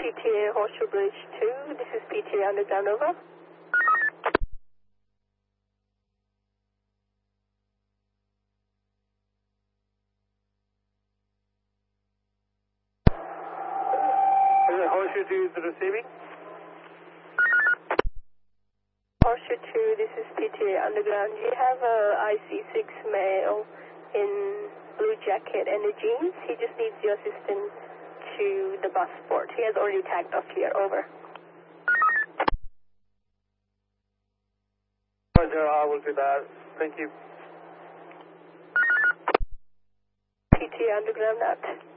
PTA Horseshoe Bridge 2, this is PTA Underground, over. Horseshoe 2 is receiving. Horseshoe 2, this is PTA Underground. You have a IC6 male in blue jacket and a jeans. He just needs your assistance to the bus port. He has already tagged off here, over. Roger, I will do that. Thank you. PTA Underground out.